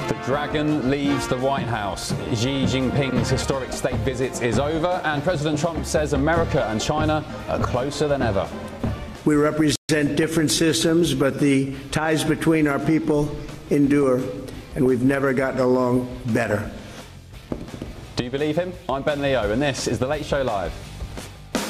The dragon leaves the White House. Xi Jinping's historic state visit is over, and President Trump says America and China are closer than ever. We represent different systems, but the ties between our people endure, and we've never gotten along better. Do you believe him? I'm Ben Leo, and this is The Late Show Live.